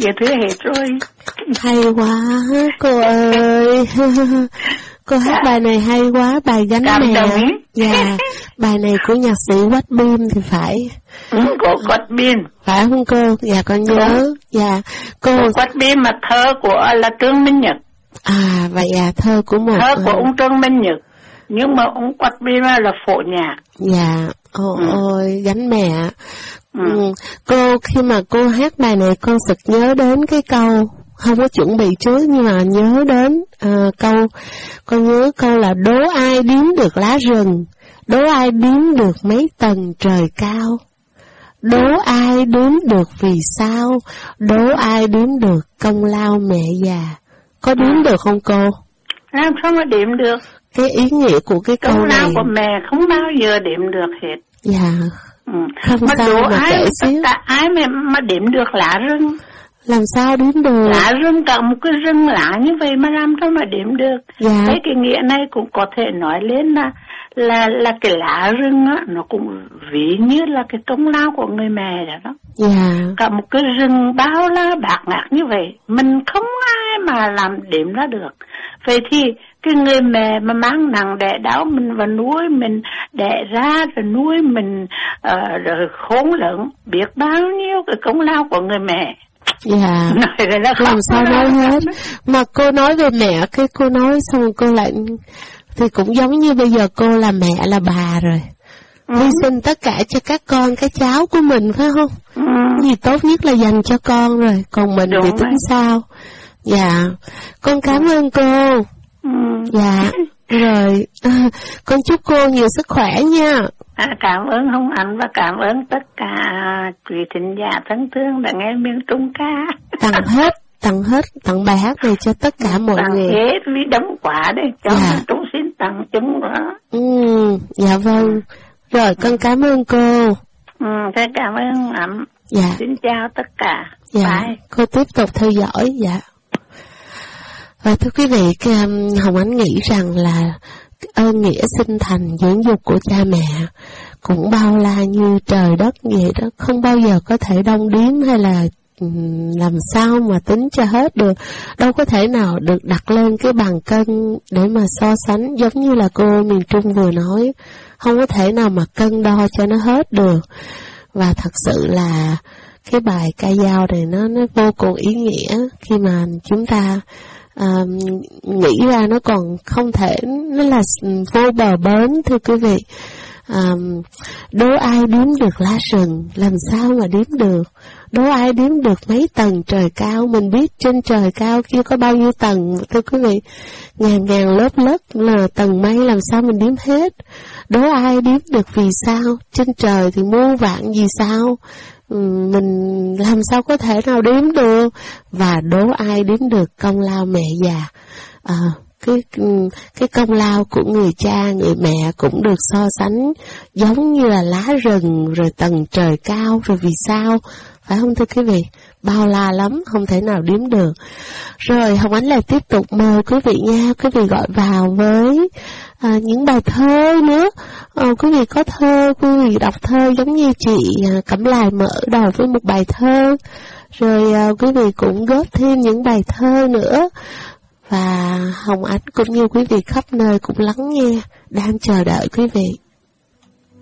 nhiều thứ hết rồi. Hay quá cô ơi. Cô hát bài này hay quá, bài Gánh Mẹ. Dạ, bài này của nhạc sĩ Quách Biêm thì phải. Của Quách Biêm. Phải không cô? Dạ con nhớ. Dạ, cô. Quách Biêm mà thơ của là Trương Minh Nhật. À, vậy à, thơ của một. Thơ của ông Trương Minh Nhật. Nhưng mà ông Quách Biêm là phổ nhạc. Dạ, ôi, Gánh Mẹ. Cô, khi mà cô hát bài này con sực nhớ đến cái câu, không có chuẩn bị trước nhưng mà nhớ đến câu, con nhớ câu là đố ai đếm được lá rừng, đố ai đếm được mấy tầng trời cao, đố ai đếm được vì sao, đố ai đếm được công lao mẹ già. Có đếm được không cô? Làm sao mà đếm được? Cái ý nghĩa của cái câu này. Công lao của mẹ không bao giờ đếm được hết. Dạ. Không mà sao đố mà ai, kể xíu. Ai mà đếm được lá rừng? Làm sao đếm được? Lá rừng, cả một cái rừng lá như vậy mà làm sao mà đếm được? Dạ. Cái nghĩa này cũng có thể nói lên là cái lá rừng á, nó cũng ví như là cái công lao của người mẹ đó. Dạ. Cả một cái rừng bao la bạt ngát như vậy, mình không ai mà làm đếm ra được. Vậy thì cái người mẹ mà mang nặng đẻ đau mình và nuôi mình, đẻ ra rồi nuôi mình, rồi khốn lớn, biết bao nhiêu cái công lao của người mẹ. Dạ, làm sao nói hết. Mà cô nói về mẹ, cái cô nói xong cô lại, thì cũng giống như bây giờ cô là mẹ là bà rồi. Hy sinh tất cả cho các con, cái cháu của mình phải không? Gì tốt nhất là dành cho con rồi, còn mình thì tính sao? Dạ, con cảm ơn cô. Dạ, rồi, con chúc cô nhiều sức khỏe nha. Cảm ơn Hồng Ánh và cảm ơn tất cả quý thính giả thân thương đã nghe miền Trung ca. Tặng bài hát này cho tất cả mọi người. Tặng hết vì đóng quả đây, cho Trung xin tặng chúng đó. Dạ vâng. Rồi con cảm ơn cô. Thế cảm ơn Ánh. Dạ. Xin chào tất cả. Dạ. Bye. Cô tiếp tục theo dõi. Dạ. Và thưa quý vị, Hồng Ánh nghĩ rằng là ơn nghĩa sinh thành dưỡng dục của cha mẹ cũng bao la như trời đất vậy đó, không bao giờ có thể đong đếm hay là làm sao mà tính cho hết được, đâu có thể nào được đặt lên cái bàn cân để mà so sánh, giống như là cô miền Trung vừa nói, không có thể nào mà cân đo cho nó hết được. Và thật sự là cái bài ca dao này nó vô cùng ý nghĩa khi mà chúng ta nghĩ ra nó còn không thể, nó là vô bờ bến. Thưa quý vị, đố ai đếm được lá rừng, làm sao mà đếm được, đố ai đếm được mấy tầng trời cao, mình biết trên trời cao kia có bao nhiêu tầng, thưa quý vị, ngàn lớp là tầng mây, làm sao mình đếm hết. Đố ai đếm được vì sao, trên trời thì muôn vạn vì sao, mình làm sao có thể nào đếm được. Và đố ai đếm được công lao mẹ già. Cái công lao của người cha, người mẹ cũng được so sánh giống như là lá rừng, rồi tầng trời cao, rồi vì sao, phải không thưa quý vị? Bao la lắm, không thể nào đếm được. Rồi Hồng Ánh lại tiếp tục mời quý vị nha, quý vị gọi vào với những bài thơ nữa. Quý vị có thơ, quý vị đọc thơ giống như chị Cẩm Lài mở đầu với một bài thơ. Rồi quý vị cũng góp thêm những bài thơ nữa. Và Hồng Ánh cũng như quý vị khắp nơi cũng lắng nghe, đang chờ đợi quý vị.